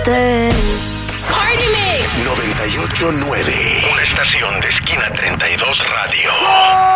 olvidarte. Party Mix 98.9. Una estación de Esquina 32 Radio.